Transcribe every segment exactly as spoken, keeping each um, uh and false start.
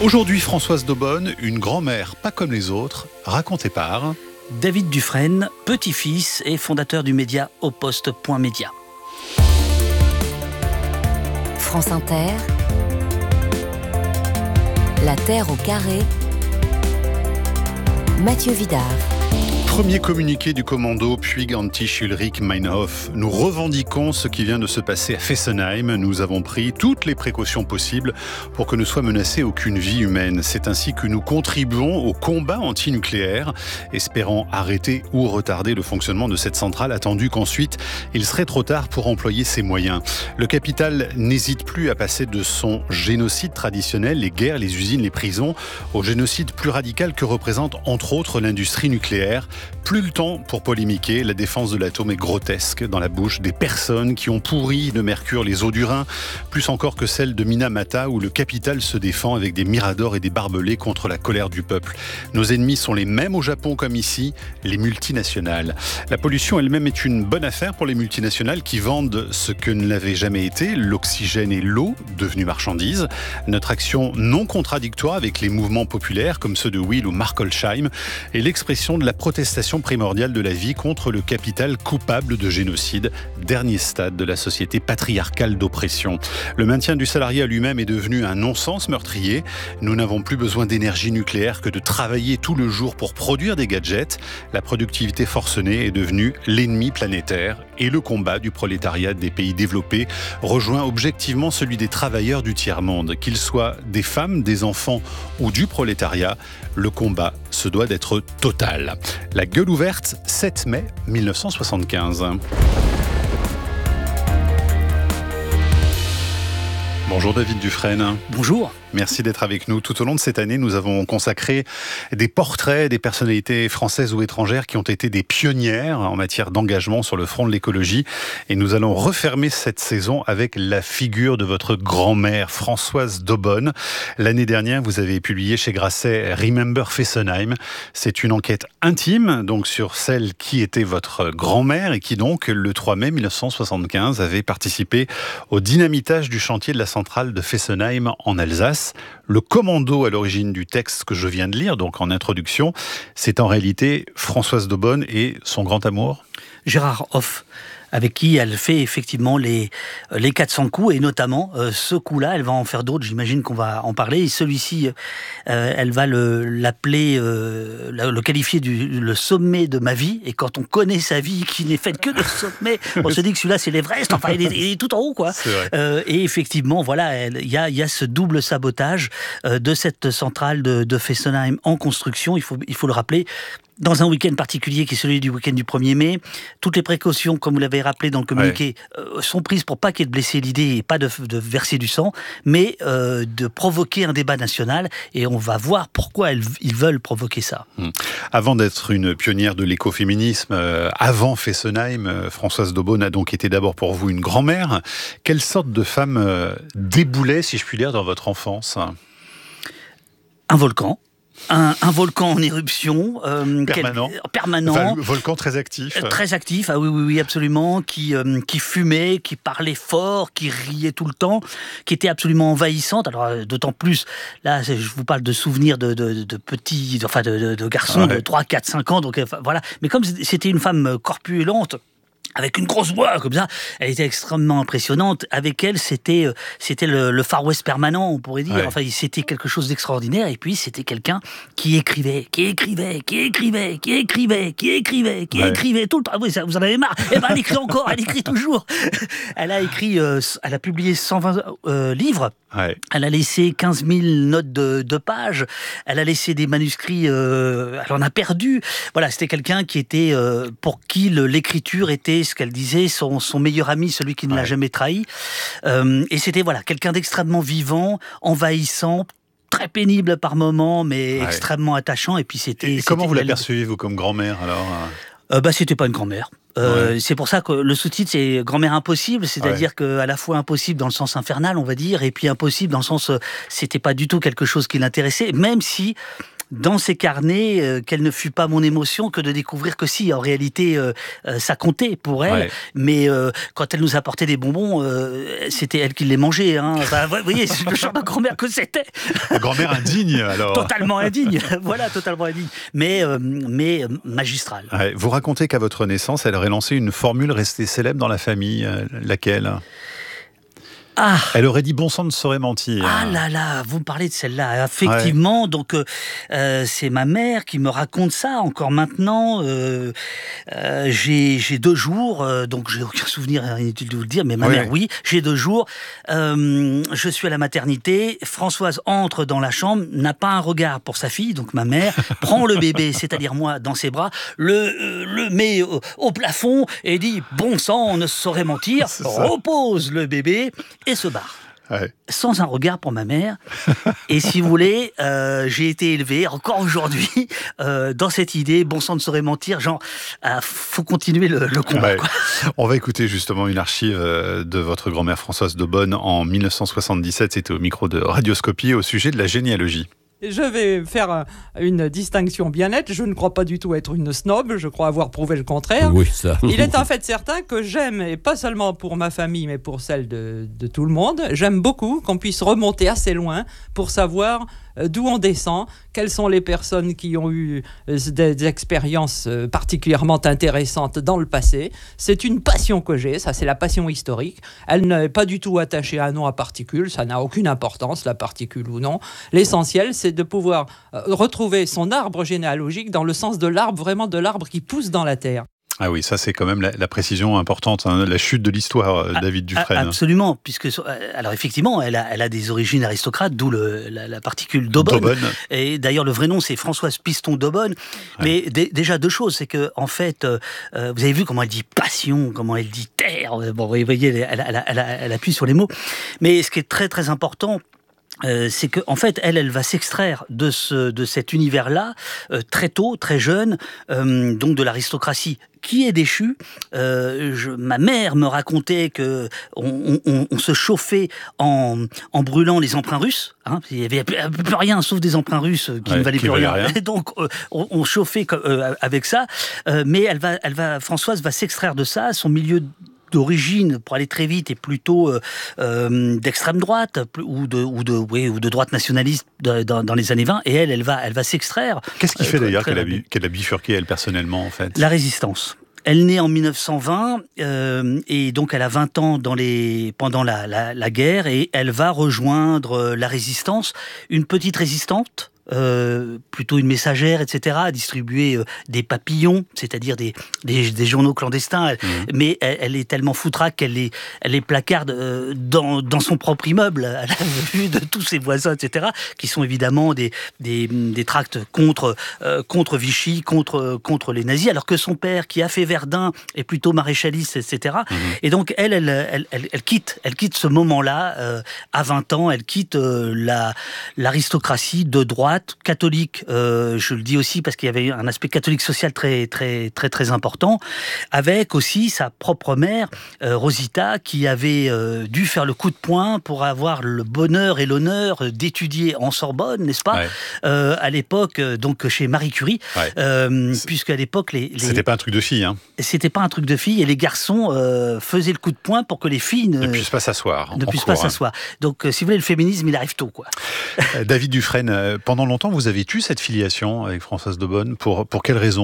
Aujourd'hui, Françoise Daubonne, une grand-mère pas comme les autres, racontée par David Dufresne, petit-fils et fondateur du média au poste point média. France Inter, La Terre au carré, Mathieu Vidard. Premier communiqué du commando Puig-Anti-Schulrich-Meinhof. Nous revendiquons ce qui vient de se passer à Fessenheim. Nous avons pris toutes les précautions possibles pour que ne soit menacée aucune vie humaine. C'est ainsi que nous contribuons au combat antinucléaire, espérant arrêter ou retarder le fonctionnement de cette centrale, attendu qu'ensuite il serait trop tard pour employer ses moyens. Le capital n'hésite plus à passer de son génocide traditionnel, les guerres, les usines, les prisons, au génocide plus radical que représente entre autres l'industrie nucléaire. Plus le temps pour polémiquer, la défense de l'atome est grotesque dans la bouche des personnes qui ont pourri de mercure les eaux du Rhin, plus encore que celle de Minamata où le capital se défend avec des miradors et des barbelés contre la colère du peuple. Nos ennemis sont les mêmes au Japon comme ici, les multinationales. La pollution elle-même est une bonne affaire pour les multinationales qui vendent ce que ne l'avait jamais été, l'oxygène et l'eau devenus marchandises. Notre action non contradictoire avec les mouvements populaires comme ceux de Will ou Markolsheim est l'expression de la protestation primordiale de la vie contre le capital coupable de génocide, dernier stade de la société patriarcale d'oppression. Le maintien du salarié à lui-même est devenu un non-sens meurtrier. Nous n'avons plus besoin d'énergie nucléaire que de travailler tout le jour pour produire des gadgets. La productivité forcenée est devenue l'ennemi planétaire et le combat du prolétariat des pays développés rejoint objectivement celui des travailleurs du tiers-monde. Qu'ils soient des femmes, des enfants ou du prolétariat, le combat se doit d'être total. La gueule ouverte, sept mai mille neuf cent soixante-quinze. Bonjour David Dufresne. Bonjour. Merci d'être avec nous. Tout au long de cette année, nous avons consacré des portraits des personnalités françaises ou étrangères qui ont été des pionnières en matière d'engagement sur le front de l'écologie. Et nous allons refermer cette saison avec la figure de votre grand-mère, Françoise Daubonne. L'année dernière, vous avez publié chez Grasset Remember Fessenheim. C'est une enquête intime, donc sur celle qui était votre grand-mère et qui donc, le trois mai mille neuf cent soixante-quinze, avait participé au dynamitage du chantier de la centrale de Fessenheim en Alsace. Le commando à l'origine du texte que je viens de lire, donc en introduction, c'est en réalité Françoise Daubonne et son grand amour Gérard Hoff, avec qui elle fait effectivement les, les quatre cents coups, et notamment euh, ce coup-là, elle va en faire d'autres, j'imagine qu'on va en parler, et celui-ci, euh, elle va le, l'appeler, euh, le qualifier du le sommet de ma vie, et quand on connaît sa vie, qui n'est faite que de sommets, on se dit que celui-là c'est l'Everest, enfin il est, il est tout en haut, quoi. Euh, et effectivement, voilà, il y a, y a ce double sabotage euh, de cette centrale de, de Fessenheim en construction, il faut, il faut le rappeler, dans un week-end particulier qui est celui du week-end du premier mai. Toutes les précautions, comme vous l'avez rappelé dans le communiqué, ouais. euh, sont prises pour pas qu'il y ait de blessés l'idée et pas de, de verser du sang, mais euh, de provoquer un débat national. Et on va voir pourquoi elles, ils veulent provoquer ça. Mmh. Avant d'être une pionnière de l'écoféminisme, euh, avant Fessenheim, euh, Françoise Daubonne a donc été d'abord pour vous une grand-mère. Quelle sorte de femme euh, déboulait, si je puis dire, dans votre enfance ? Un volcan. Un, un volcan en éruption euh, permanent, quel, permanent, enfin, volcan très actif, euh, très actif, ah oui oui oui absolument, qui euh, qui fumait, qui parlait fort, qui riait tout le temps, qui était absolument envahissante. Alors euh, d'autant plus, là je vous parle de souvenirs de de, de petits, enfin de, de, de garçons ouais. de trois, quatre, cinq ans, donc enfin, voilà. Mais comme c'était une femme corpulente, avec une grosse voix comme ça, elle était extrêmement impressionnante. Avec elle, c'était c'était le, le Far West permanent, on pourrait dire. Ouais. Enfin, c'était quelque chose d'extraordinaire. Et puis, c'était quelqu'un qui écrivait, qui écrivait, qui écrivait, qui écrivait, qui écrivait, qui ouais. écrivait tout le temps. Ah oui, ça, vous en avez marre. Eh ben, elle écrit encore, elle écrit toujours. Elle a écrit, euh, elle a publié cent vingt euh, livres. Ouais. Elle a laissé quinze mille notes de, de pages. Elle a laissé des manuscrits. Euh, elle en a perdu. Voilà, c'était quelqu'un qui était euh, pour qui le, l'écriture était, ce qu'elle disait, son, son meilleur ami, celui qui ne ouais. l'a jamais trahi. Euh, et c'était voilà quelqu'un d'extrêmement vivant, envahissant, très pénible par moments, mais ouais. extrêmement attachant. Et puis c'était. Et comment c'était vous l'apercevez vous comme grand-mère alors ? Euh, bah, c'était pas une grand-mère. Euh, ouais. C'est pour ça que le sous-titre c'est Grand-mère impossible, c'est-à-dire ouais. que à la fois impossible dans le sens infernal, on va dire, et puis impossible dans le sens euh, c'était pas du tout quelque chose qui l'intéressait, même si dans ses carnets euh, quelle ne fut pas mon émotion que de découvrir que si, en réalité, euh, euh, ça comptait pour elle. Ouais. Mais euh, quand elle nous apportait des bonbons, euh, c'était elle qui les mangeait. Hein. Enfin, vous voyez, c'est le genre de grand-mère que c'était. La grand-mère indigne, alors. Totalement indigne. Voilà, totalement indigne. Mais, euh, mais magistrale. Ouais. Vous racontez qu'à votre naissance, elle aurait lancé une formule restée célèbre dans la famille. Euh, laquelle ? Ah. Elle aurait dit bon sang ne saurait mentir. Ah là là, vous me parlez de celle-là. Effectivement, ouais. donc euh, c'est ma mère qui me raconte ça encore maintenant. Euh, euh, j'ai, j'ai deux jours, euh, donc j'ai aucun souvenir, inutile de vous le dire, mais ma ouais. mère, oui, j'ai deux jours. Euh, je suis à la maternité. Françoise entre dans la chambre, n'a pas un regard pour sa fille, donc ma mère prend le bébé, c'est-à-dire moi, dans ses bras, le, euh, le met au, au plafond et dit bon sang, on ne saurait mentir. Repose le bébé. Et se barre. Ouais. Sans un regard pour ma mère. Et si vous voulez, euh, j'ai été élevé, encore aujourd'hui, euh, dans cette idée, bon sang ne saurait mentir, genre, euh, faut continuer le, le combat. Ouais. Quoi. On va écouter justement une archive de votre grand-mère Françoise Daubonne en mille neuf cent soixante-dix-sept, c'était au micro de Radioscopie, au sujet de la généalogie. Je vais faire une distinction bien nette. Je ne crois pas du tout être une snob. Je crois avoir prouvé le contraire. Oui, ça. Il est en fait certain que j'aime, et pas seulement pour ma famille, mais pour celle de, de tout le monde, j'aime beaucoup qu'on puisse remonter assez loin pour savoir d'où on descend, quelles sont les personnes qui ont eu des, des expériences particulièrement intéressantes dans le passé. C'est une passion que j'ai, ça c'est la passion historique. Elle n'est pas du tout attachée à un nom à particule, ça n'a aucune importance, la particule ou non. L'essentiel, c'est de pouvoir retrouver son arbre généalogique dans le sens de l'arbre, vraiment de l'arbre qui pousse dans la terre. Ah oui, ça c'est quand même la, la précision importante, hein, la chute de l'histoire, ah, David Dufresne. Absolument, puisque alors effectivement, elle a, elle a des origines aristocrates, d'où le, la, la particule Daubonne. Daubonne. Et d'ailleurs, le vrai nom c'est Françoise Piston Daubonne. Ouais. Mais d- déjà deux choses, c'est que en fait, euh, vous avez vu comment elle dit passion, comment elle dit terre. Bon, vous voyez, elle, elle, elle, elle, elle appuie sur les mots. Mais ce qui est très très important. Euh, c'est que en fait, elle, elle va s'extraire de ce, de cet univers-là euh, très tôt, très jeune, euh, donc de l'aristocratie qui est déchue. Euh, je, ma mère me racontait que on, on, on se chauffait en, en brûlant les emprunts russes. Hein, il y avait plus rien sauf des emprunts russes qui ouais, ne valaient plus rien. rien. Et donc euh, on, on chauffait euh, avec ça. Euh, mais elle va, elle va, Françoise va s'extraire de ça. Son milieu d'origine, pour aller très vite, est plutôt euh, euh, d'extrême droite ou de, ou, de, oui, ou de droite nationaliste de, dans, dans les années vingt, et elle, elle va, elle va s'extraire. Qu'est-ce qui fait euh, d'ailleurs qu'elle a, qu'elle a bifurqué, elle, personnellement, en fait ? La résistance. Elle naît en mille neuf cent vingt, euh, et donc elle a vingt ans dans les, pendant la, la, la guerre, et elle va rejoindre la résistance, une petite résistante, Euh, plutôt une messagère, et cetera, à distribuer euh, des papillons, c'est-à-dire des, des, des journaux clandestins. Elle, mmh. Mais elle, elle est tellement foutraque qu'elle les, elle les placarde euh, dans, dans son propre immeuble, à la vue de tous ses voisins, et cetera, qui sont évidemment des, des, des tracts contre, euh, contre Vichy, contre, contre les nazis, alors que son père, qui a fait Verdun, est plutôt maréchaliste, et cetera. Mmh. Et donc, elle, elle, elle, elle, elle, quitte, elle quitte ce moment-là, euh, à vingt ans, elle quitte euh, la, l'aristocratie de droite, catholique, euh, je le dis aussi parce qu'il y avait un aspect catholique social très très très très important, avec aussi sa propre mère, euh, Rosita, qui avait euh, dû faire le coup de poing pour avoir le bonheur et l'honneur d'étudier en Sorbonne, n'est-ce pas, ouais. euh, à l'époque, donc chez Marie Curie, ouais. euh, puisqu'à l'époque les, les c'était pas un truc de fille, hein. C'était pas un truc de fille, et les garçons euh, faisaient le coup de poing pour que les filles ne, ne puissent pas s'asseoir. Ne puissent pas s'asseoir. Donc, euh, si vous voulez, le féminisme, il arrive tôt, quoi. David Dufresne, euh, pendant longtemps, vous avez eu cette filiation avec Françoise Daubonne. Pour, pour quelles raisons ?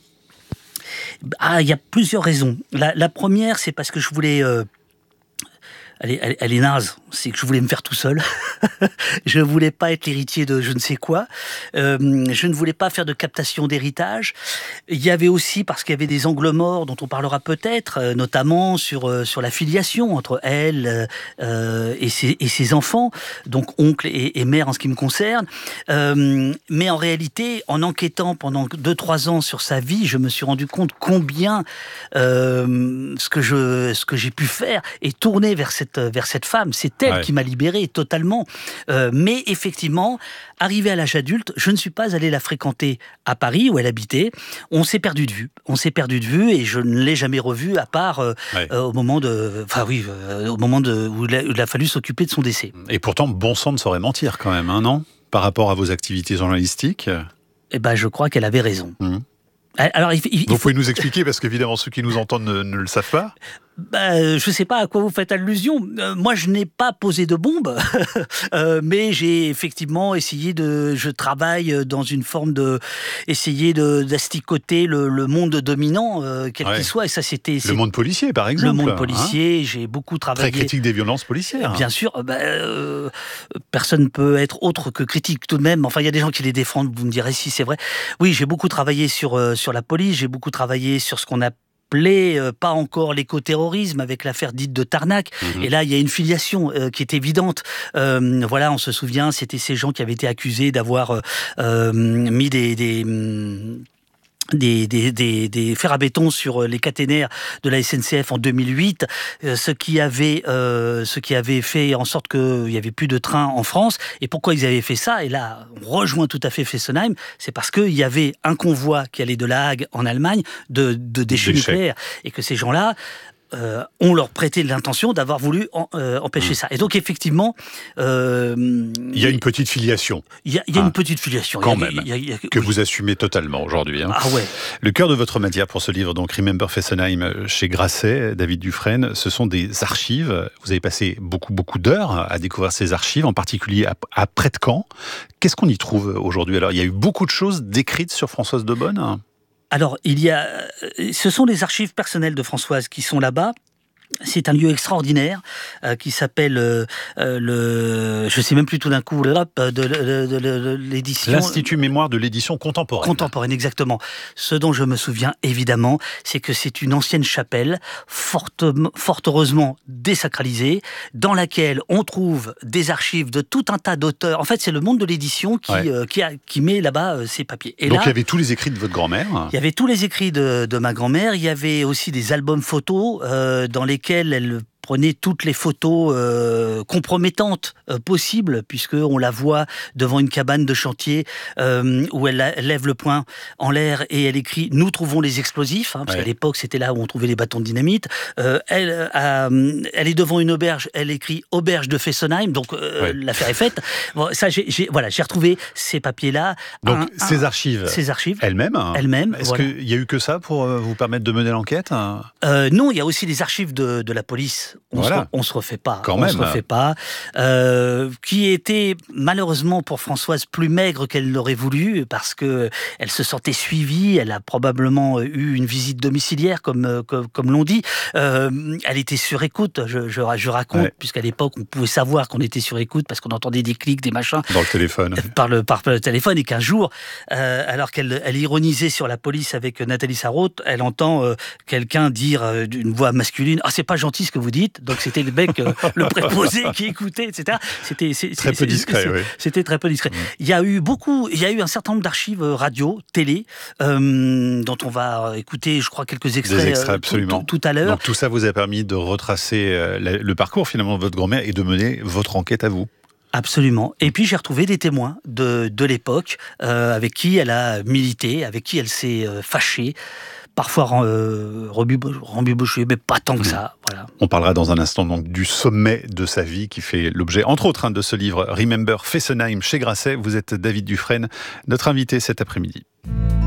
Ah, il y a plusieurs raisons. La, la première, c'est parce que je voulais... Euh, elle, est, elle, elle est naze. C'est que je voulais me faire tout seul. Je ne voulais pas être l'héritier de je ne sais quoi. Euh, je ne voulais pas faire de captation d'héritage. Il y avait aussi, parce qu'il y avait des angles morts dont on parlera peut-être, euh, notamment sur, euh, sur la filiation entre elle euh, et, ses, et ses enfants, donc oncle et, et mère en ce qui me concerne. Euh, mais en réalité, en enquêtant pendant deux trois ans sur sa vie, je me suis rendu compte combien euh, ce que je, ce que j'ai pu faire est tourné vers cette, vers cette femme. C'est elle ouais. qui m'a libéré totalement. Euh, mais effectivement, arrivé à l'âge adulte, je ne suis pas allé la fréquenter à Paris, où elle habitait. On s'est perdu de vue. On s'est perdu de vue, et je ne l'ai jamais revue, à part euh, ouais. euh, au moment de, enfin oui, euh, au moment de, où, il a, où il a fallu s'occuper de son décès. Et pourtant, bon sang ne saurait mentir quand même, hein, non ? par rapport à vos activités journalistiques? Eh ben, je crois qu'elle avait raison. Mmh. Alors, il, il, vous il pouvez nous expliquer, parce qu'évidemment, ceux qui nous entendent ne, ne le savent pas. Bah, je ne sais pas à quoi vous faites allusion. Euh, moi, je n'ai pas posé de bombe, euh, mais j'ai effectivement essayé de... Je travaille dans une forme de... Essayer de, d'asticoter le, le monde dominant, euh, quel Ouais. qu'il soit. Et ça, c'était... Le monde policier, par exemple. Le monde hein. policier, j'ai beaucoup travaillé... Très critique des violences policières. Bien sûr, bah, euh, personne ne peut être autre que critique tout de même. Enfin, il y a des gens qui les défendent, vous me direz si c'est vrai. Oui, j'ai beaucoup travaillé sur, euh, sur la police, j'ai beaucoup travaillé sur ce qu'on a Euh, pas encore l'écoterrorisme avec l'affaire dite de Tarnac. Mmh. Et là, il y a une filiation euh, qui est évidente. Euh, voilà, on se souvient, c'était ces gens qui avaient été accusés d'avoir euh, mis des... des Des, des, des, des fers à béton sur les caténaires de la S N C F en deux mille huit, euh, ce, qui avait, euh, ce qui avait fait en sorte qu'il n'y avait plus de trains en France. Et pourquoi ils avaient fait ça? Et là, on rejoint tout à fait Fessenheim, c'est parce qu'il y avait un convoi qui allait de La Hague en Allemagne de, de déchets, déchets nucléaires. Et que ces gens-là, Euh, on leur prêtait l'intention d'avoir voulu en, euh, empêcher mmh. ça. Et donc, effectivement... Euh, il y a une petite filiation. Il y a, il y a hein, une petite filiation. Quand il y a, même, il y a, il y a, que oui. vous assumez totalement aujourd'hui. Hein. Ah ouais. Le cœur de votre matière pour ce livre, donc Remember Fessenheim, chez Grasset, David Dufresne, ce sont des archives. Vous avez passé beaucoup, beaucoup d'heures à découvrir ces archives, en particulier à, à près de Caen. Qu'est-ce qu'on y trouve aujourd'hui? Alors, il y a eu beaucoup de choses décrites sur Françoise Deubonne. Alors, il y a, ce sont les archives personnelles de Françoise qui sont là-bas. C'est un lieu extraordinaire euh, qui s'appelle euh, euh, le, je sais même plus tout d'un coup, de, de, de, de, de l'édition. L'Institut Mémoire de l'édition contemporaine. Contemporaine, exactement. Ce dont je me souviens évidemment, c'est que c'est une ancienne chapelle, fort, fort heureusement désacralisée, dans laquelle on trouve des archives de tout un tas d'auteurs. En fait, c'est le monde de l'édition qui, ouais. euh, qui, a, qui met là-bas euh, ses papiers. Et donc là, il y avait tous les écrits de votre grand-mère. Il y avait tous les écrits de, de ma grand-mère. Il y avait aussi des albums photos euh, dans lesquels elle prenait toutes les photos euh, compromettantes euh, possibles, puisqu'on la voit devant une cabane de chantier euh, où elle, elle lève le poing en l'air et elle écrit « Nous trouvons les explosifs hein, », parce ouais. qu'à l'époque, c'était là où on trouvait les bâtons de dynamite. Euh, elle, euh, elle est devant une auberge, elle écrit « Auberge de Fessenheim », donc euh, ouais. l'affaire est faite. Bon, ça, j'ai, j'ai, voilà, j'ai retrouvé ces papiers-là. Donc, un, ces un, archives, ces archives elles-mêmes hein. elles-mêmes. Est-ce voilà. qu'il y a eu que ça pour vous permettre de mener l'enquête hein euh, Non, il y a aussi les archives de, de la police. On voilà. se, on se refait pas. Quand on même. se refait pas. Euh, qui était malheureusement pour Françoise plus maigre qu'elle l'aurait voulu parce que elle se sentait suivie. Elle a probablement eu une visite domiciliaire, comme comme, comme l'on dit. Euh, elle était sur écoute. Je, je, je raconte ouais. puisqu'à l'époque on pouvait savoir qu'on était sur écoute parce qu'on entendait des clics, des machins dans le téléphone. Par le par le téléphone et qu'un jour, euh, alors qu'elle elle ironisait sur la police avec Nathalie Sarraute, elle entend euh, quelqu'un dire euh, d'une voix masculine ah c'est pas gentil ce que vous dites. Donc c'était le mec, euh, le préposé qui écoutait, et cetera. C'était c'est, très c'est, peu discret. c'est, oui. C'était très peu discret. Mmh. Il y a eu beaucoup, il y a eu un certain nombre d'archives radio, télé, euh, dont on va écouter, je crois, quelques extraits, Des extraits absolument. Tout, tout, tout à l'heure. Donc tout ça vous a permis de retracer euh, la, le parcours finalement de votre grand-mère et de mener votre enquête à vous. Absolument. Et puis j'ai retrouvé des témoins de, de l'époque euh, avec qui elle a milité, avec qui elle s'est euh, fâchée. Parfois euh, rembibouché, mais pas tant que ça. Voilà. On parlera dans un instant donc du sommet de sa vie qui fait l'objet, entre autres, hein, de ce livre Remember Fessenheim chez Grasset. Vous êtes David Dufresne, notre invité cet après-midi.